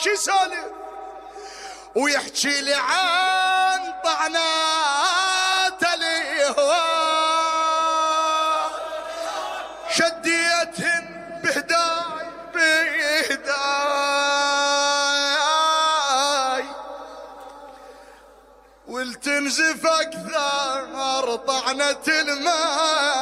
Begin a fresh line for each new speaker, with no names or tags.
شو يسولف ويحكي لي عن طعنات الهوى شديتهن بهداي والتنزف اكثر طعنة الماء